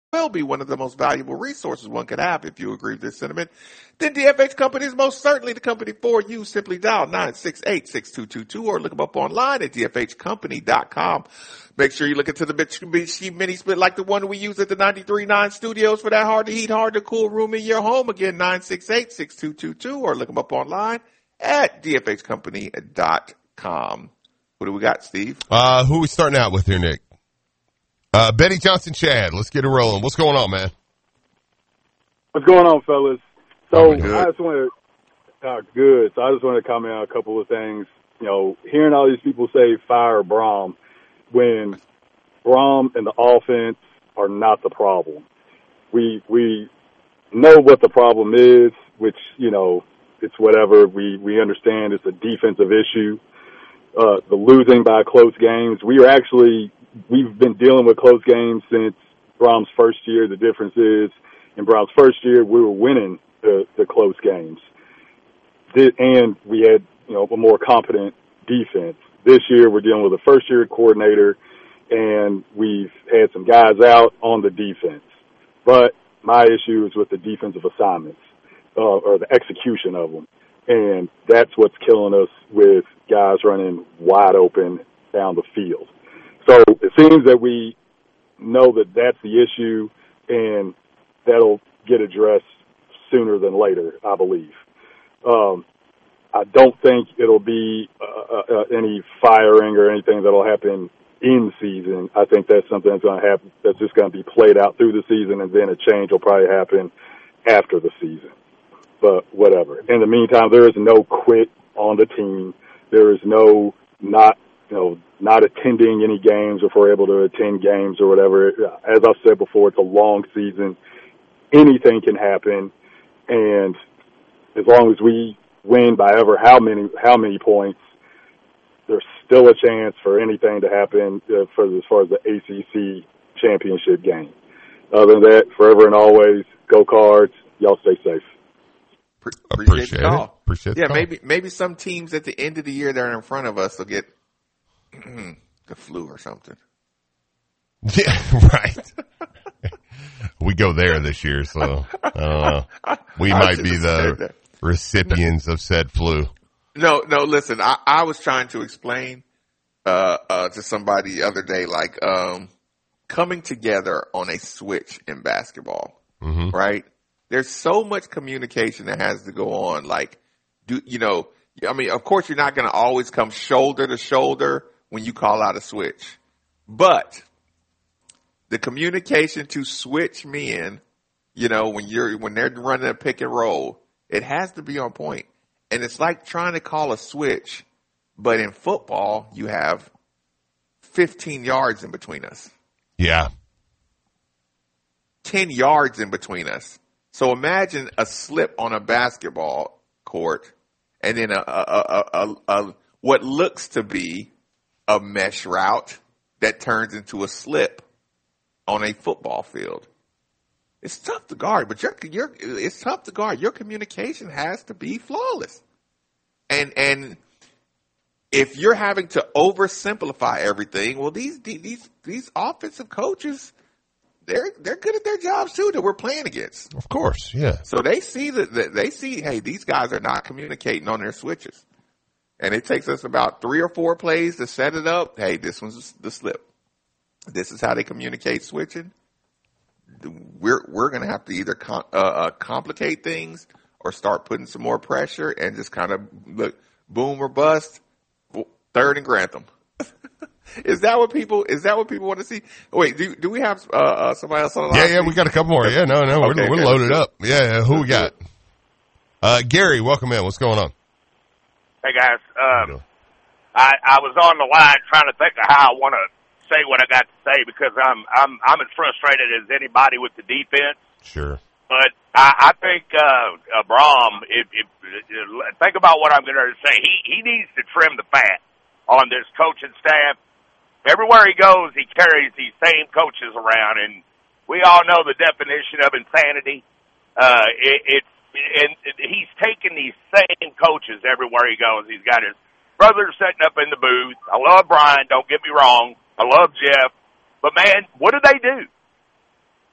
will be one of the most valuable resources one could have. If you agree with this sentiment, then DFH Company is most certainly the company for you. Simply dial 968-6222 or look them up online at dfhcompany.com. Make sure you look into the Mitsubishi mini split like the one we use at the 93.9 studios for that hard to heat, hard to cool room in your home. Again, 968-6222 or look them up online at dfhcompany.com. What do we got, Steve? Who are we starting out with here, Nick? Betty Johnson Chad, let's get it rolling. What's going on, man? What's going on, fellas? So good. I just want to good. So I just want to comment on a couple of things. You know, hearing all these people say fire Brom when Brom and the offense are not the problem. We know what the problem is, which, you know, it's whatever. We understand it's a defensive issue. The losing by close games. We've been dealing with close games since Brom's first year. The difference is in Brom's first year, we were winning the close games. And we had, you know, a more competent defense. This year, we're dealing with a first-year coordinator, and we've had some guys out on the defense. But my issue is with the defensive assignments, or the execution of them. And that's what's killing us with guys running wide open down the field. So it seems that we know that that's the issue, and that'll get addressed sooner than later, I believe. I don't think it'll be any firing or anything that'll happen in season. I think that's something that's going to happen. That's just going to be played out through the season, and then a change will probably happen after the season. But whatever. In the meantime, there is no quit on the team. There is no not attending any games if we're able to attend games or whatever. As I've said before, it's a long season. Anything can happen, and as long as we win by ever how many points, there's still a chance for anything to happen as far as the ACC championship game. Other than that, forever and always, go Cards. Y'all stay safe. Appreciate the call. Appreciate the call. Maybe some teams at the end of the year that are in front of us will get the flu or something. Yeah, right. We go there this year, so we might be the recipients of said flu. No, listen, I was trying to explain to somebody the other day, like coming together on a switch in basketball, right? There's so much communication that has to go on. Like, of course you're not going to always come shoulder to shoulder when you call out a switch, but the communication to switch men, when they're running a pick and roll, it has to be on point. And it's like trying to call a switch, but in football, you have 15 yards in between us. Yeah. 10 yards in between us. So imagine a slip on a basketball court and then a what looks to be a mesh route that turns into a slip on a football field. It's tough to guard, but it's tough to guard. Your communication has to be flawless. And if you're having to oversimplify everything, well, these offensive coaches, they're good at their jobs too that we're playing against. Of course, yeah. So they see hey, these guys are not communicating on their switches. And it takes us about 3 or 4 plays to set it up. Hey, this one's the slip. This is how they communicate switching. We're going to have to either complicate things or start putting some more pressure and just kind of look boom or bust. 3rd and Grantham. Is that what people want to see? Wait, do we have somebody else on the line? Yeah, we got a couple more. Yeah, no, okay, we're loaded up. Yeah, who we got? Gary, welcome in. What's going on? Hey guys, I was on the line trying to think of how I want to say what I got to say because I'm as frustrated as anybody with the defense. Sure. But I think Brom, if think about what I'm going to say. He needs to trim the fat on this coaching staff. Everywhere he goes, he carries these same coaches around, and we all know the definition of insanity. And he's taking these same coaches everywhere he goes. He's got his brothers sitting up in the booth. I love Brian, don't get me wrong. I love Jeff. But, man, what do?